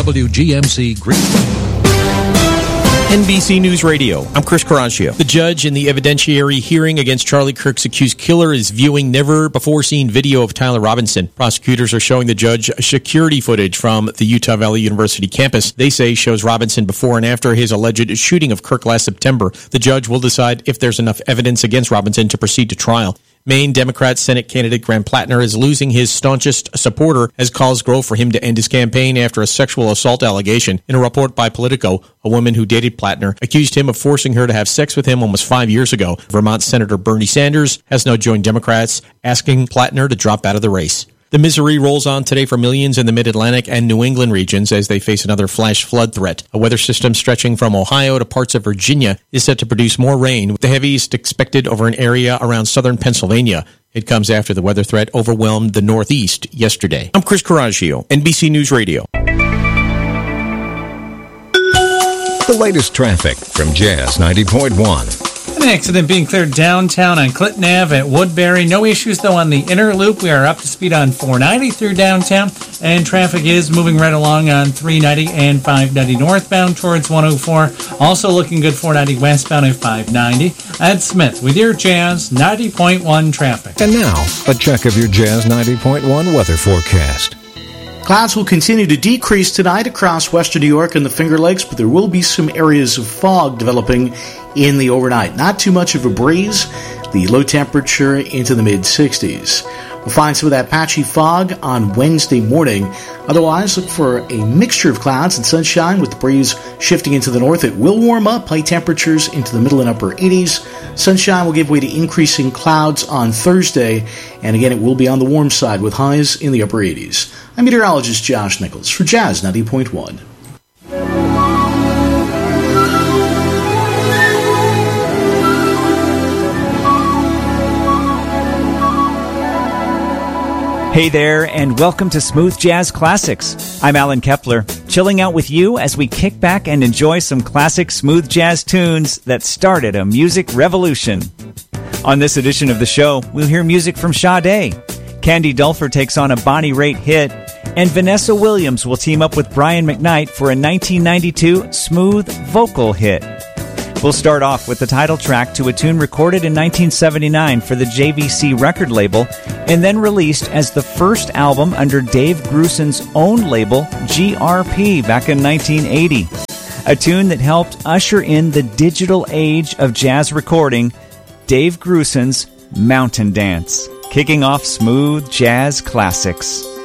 WGMC Greenville. NBC News Radio. I'm Chris Caraccio. The judge in the evidentiary hearing against Charlie Kirk's accused killer is viewing never-before-seen video of Tyler Robinson. Prosecutors are showing the judge security footage from the Utah Valley University campus. They say shows Robinson before and after his alleged shooting of Kirk last September. The judge will decide if there's enough evidence against Robinson to proceed to trial. Maine Democrat Senate candidate Graham Plattner is losing his staunchest supporter as calls grow for him to end his campaign after a sexual assault allegation. In a report by Politico, a woman who dated Plattner accused him of forcing her to have sex with him almost 5 years ago. Vermont Senator Bernie Sanders has now joined Democrats, asking Plattner to drop out of the race. The misery rolls on today for millions in the Mid-Atlantic and New England regions as they face another flash flood threat. A weather system stretching from Ohio to parts of Virginia is set to produce more rain, with the heaviest expected over an area around southern Pennsylvania. It comes after the weather threat overwhelmed the Northeast yesterday. I'm Chris Caraccio, NBC News Radio. The latest traffic from Jazz 90.1. An accident being cleared downtown on Clinton Ave at Woodbury. No issues, though, on the inner loop. We are up to speed on 490 through downtown, and traffic is moving right along on 390 and 590 northbound towards 104. Also looking good 490 westbound at 590. Ed Smith with your Jazz 90.1 traffic. And now, a check of your Jazz 90.1 weather forecast. Clouds will continue to decrease tonight across western New York and the Finger Lakes, but there will be some areas of fog developing in the overnight. Not too much of a breeze. The low temperature into the mid-60s. We'll find some of that patchy fog on Wednesday morning. Otherwise, look for a mixture of clouds and sunshine with the breeze shifting into the north. It will warm up, high temperatures into the middle and upper 80s. Sunshine will give way to increasing clouds on Thursday, and again, it will be on the warm side with highs in the upper 80s. I'm meteorologist Josh Nichols for Jazz 90.1. Hey there, and welcome to Smooth Jazz Classics. I'm Alan Kepler, chilling out with you as we kick back and enjoy some classic smooth jazz tunes that started a music revolution. On this edition of the show, we'll hear music from Sade. Candy Dulfer takes on a Bonnie Raitt hit, and Vanessa Williams will team up with Brian McKnight for a 1992 smooth vocal hit. We'll start off with the title track to a tune recorded in 1979 for the JVC record label and then released as the first album under Dave Grusin's own label, GRP, back in 1980. A tune that helped usher in the digital age of jazz recording, Dave Grusin's Mountain Dance, kicking off Smooth Jazz Classics.